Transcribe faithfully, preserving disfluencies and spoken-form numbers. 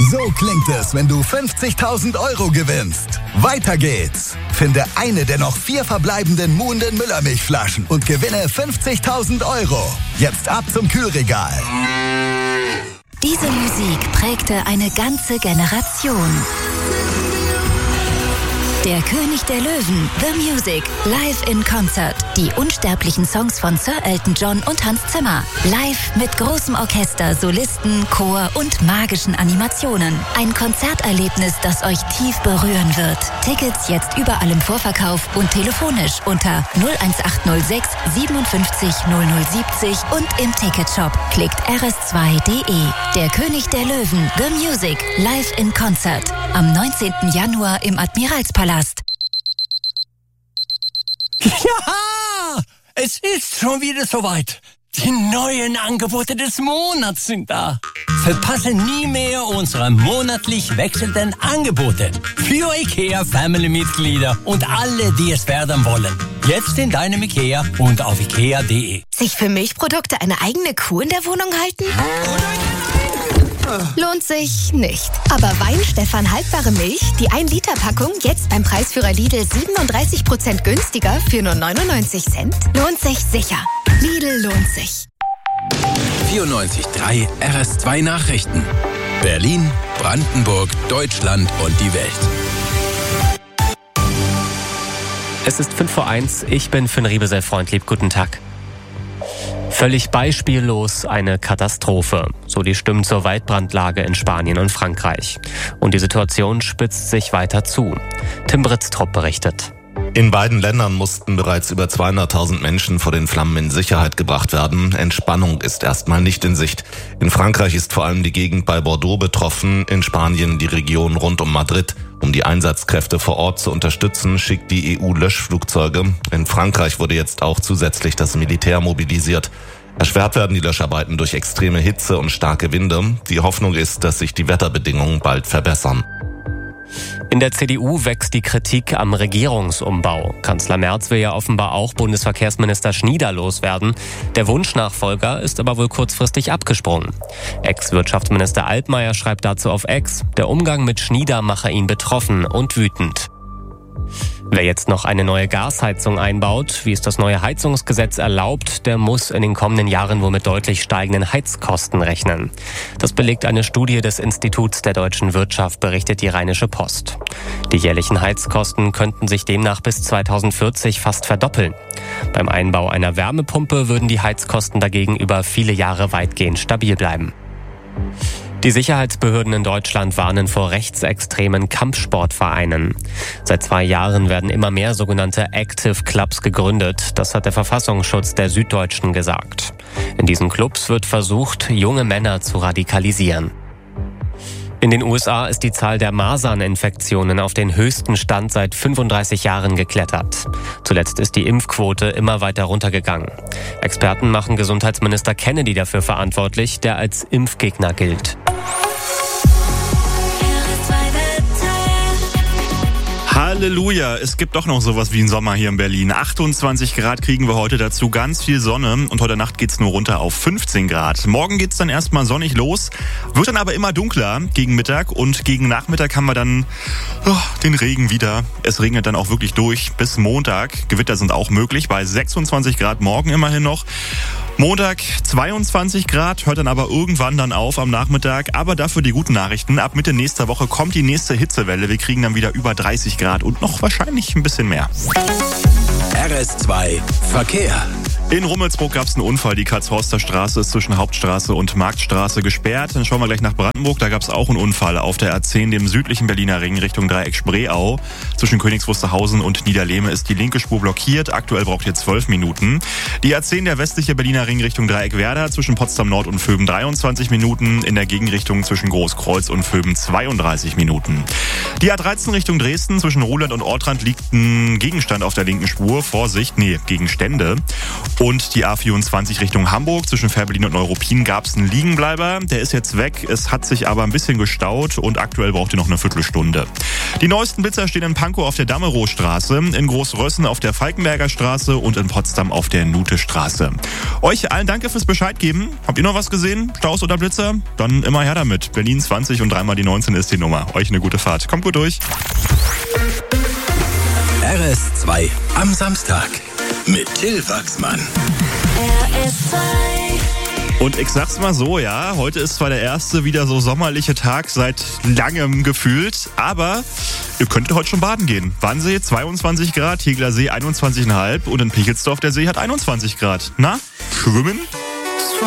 So klingt es, wenn du fünfzigtausend Euro gewinnst. Weiter geht's. Finde eine der noch vier verbleibenden Muhnden Müllermilchflaschen und gewinne fünfzigtausend Euro. Jetzt ab zum Kühlregal. Diese Musik prägte eine ganze Generation. Der König der Löwen, The Music, live in Concert. Die unsterblichen Songs von Sir Elton John und Hans Zimmer. Live mit großem Orchester, Solisten, Chor und magischen Animationen. Ein Konzerterlebnis, das euch tief berühren wird. Tickets jetzt überall im Vorverkauf und telefonisch unter null eins acht null sechs siebenundfünfzig null null siebzig und im Ticketshop. Klickt r s zwei punkt de. Der König der Löwen, The Music, live in Concert. Am neunzehnten Januar im Admiralspalast. Ja, es ist schon wieder soweit. Die neuen Angebote des Monats sind da. Verpasse nie mehr unsere monatlich wechselnden Angebote. Für IKEA Family-Mitglieder und alle, die es werden wollen. Jetzt in deinem IKEA und auf ikea punkt de. Sich für Milchprodukte eine eigene Kuh in der Wohnung halten? Lohnt sich nicht. Aber Weinstefan haltbare Milch, die ein Liter Packung, jetzt beim Preisführer Lidl siebenunddreißig Prozent günstiger für nur neunundneunzig Cent. Lohnt sich sicher. Lidl lohnt sich. vierundneunzig Komma drei R S zwei Nachrichten. Berlin, Brandenburg, Deutschland und die Welt. Es ist fünf vor eins. Ich bin Finn Riebesell-Freundlieb. Guten Tag. Völlig beispiellos eine Katastrophe. So die Stimmen zur Waldbrandlage in Spanien und Frankreich. Und die Situation spitzt sich weiter zu. Tim Britztrup berichtet. In beiden Ländern mussten bereits über zweihunderttausend Menschen vor den Flammen in Sicherheit gebracht werden. Entspannung ist erstmal nicht in Sicht. In Frankreich ist vor allem die Gegend bei Bordeaux betroffen, in Spanien die Region rund um Madrid. Um die Einsatzkräfte vor Ort zu unterstützen, schickt die E U Löschflugzeuge. In Frankreich wurde jetzt auch zusätzlich das Militär mobilisiert. Erschwert werden die Löscharbeiten durch extreme Hitze und starke Winde. Die Hoffnung ist, dass sich die Wetterbedingungen bald verbessern. In der C D U wächst die Kritik am Regierungsumbau. Kanzler Merz will ja offenbar auch Bundesverkehrsminister Schnieder loswerden. Der Wunschnachfolger ist aber wohl kurzfristig abgesprungen. Ex-Wirtschaftsminister Altmaier schreibt dazu auf X, der Umgang mit Schnieder mache ihn betroffen und wütend. Wer jetzt noch eine neue Gasheizung einbaut, wie es das neue Heizungsgesetz erlaubt, der muss in den kommenden Jahren wohl mit deutlich steigenden Heizkosten rechnen. Das belegt eine Studie des Instituts der deutschen Wirtschaft, berichtet die Rheinische Post. Die jährlichen Heizkosten könnten sich demnach bis zweitausendvierzig fast verdoppeln. Beim Einbau einer Wärmepumpe würden die Heizkosten dagegen über viele Jahre weitgehend stabil bleiben. Die Sicherheitsbehörden in Deutschland warnen vor rechtsextremen Kampfsportvereinen. Seit zwei Jahren werden immer mehr sogenannte Active Clubs gegründet. Das hat der Verfassungsschutz der Süddeutschen gesagt. In diesen Clubs wird versucht, junge Männer zu radikalisieren. In den U S A ist die Zahl der Maserninfektionen auf den höchsten Stand seit fünfunddreißig Jahren geklettert. Zuletzt ist die Impfquote immer weiter runtergegangen. Experten machen Gesundheitsminister Kennedy dafür verantwortlich, der als Impfgegner gilt. Halleluja, es gibt doch noch sowas wie einen Sommer hier in Berlin. achtundzwanzig Grad kriegen wir heute dazu, ganz viel Sonne und heute Nacht geht's nur runter auf fünfzehn Grad. Morgen geht's dann erstmal sonnig los, wird dann aber immer dunkler gegen Mittag und gegen Nachmittag haben wir dann oh, den Regen wieder. Es regnet dann auch wirklich durch bis Montag. Gewitter sind auch möglich, bei sechsundzwanzig Grad morgen immerhin noch. Montag zweiundzwanzig Grad, hört dann aber irgendwann dann auf am Nachmittag. Aber dafür die guten Nachrichten. Ab Mitte nächster Woche kommt die nächste Hitzewelle. Wir kriegen dann wieder über dreißig Grad und noch wahrscheinlich ein bisschen mehr. R S zwei Verkehr. In Rummelsburg gab es einen Unfall. Die Karlshorster Straße ist zwischen Hauptstraße und Marktstraße gesperrt. Dann schauen wir gleich nach Brandenburg. Da gab es auch einen Unfall auf der A zehn, dem südlichen Berliner Ring Richtung Dreieck Spreeau. Zwischen Königs Wusterhausen und Niederlehme ist die linke Spur blockiert. Aktuell braucht ihr zwölf Minuten. Die A zehn, der westliche Berliner Ring Richtung Dreieck Werder, zwischen Potsdam Nord und Vöben dreiundzwanzig Minuten. In der Gegenrichtung zwischen Großkreuz und Vöben zweiunddreißig Minuten. Die A dreizehn Richtung Dresden, zwischen Ruhland und Ortrand liegt ein Gegenstand auf der linken Spur. Vorsicht, nee, Gegenstände. Und die A vierundzwanzig Richtung Hamburg zwischen Fährberlin und Neuruppin gab es einen Liegenbleiber. Der ist jetzt weg. Es hat sich aber ein bisschen gestaut und aktuell braucht ihr noch eine Viertelstunde. Die neuesten Blitzer stehen in Pankow auf der Damerow-Straße, in Großrössen auf der Falkenberger Straße und in Potsdam auf der Nute-Straße. Euch allen danke fürs Bescheid geben. Habt ihr noch was gesehen? Staus oder Blitzer? Dann immer her damit. Berlin zwanzig und dreimal die neunzehn ist die Nummer. Euch eine gute Fahrt. Kommt gut durch. R S zwei am Samstag mit Till Wachsmann. R S zwei. Und ich sag's mal so, ja, heute ist zwar der erste wieder so sommerliche Tag seit langem gefühlt, aber ihr könntet heute schon baden gehen. Wannsee zweiundzwanzig Grad, Tegler See einundzwanzig Komma fünf und in Pichelsdorf der See hat einundzwanzig Grad. Na, schwimmen?